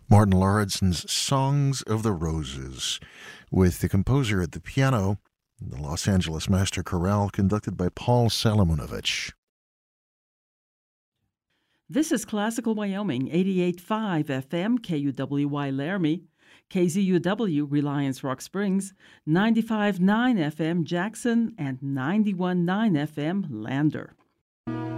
Martin Lauridsen's Songs of the Roses, with the composer at the piano, the Los Angeles Master Chorale, conducted by Paul Salomonovich. This is Classical Wyoming, 88.5 FM, KUWY Laramie, KZUW Reliance Rock Springs, 95.9 FM Jackson, and 91.9 FM Lander.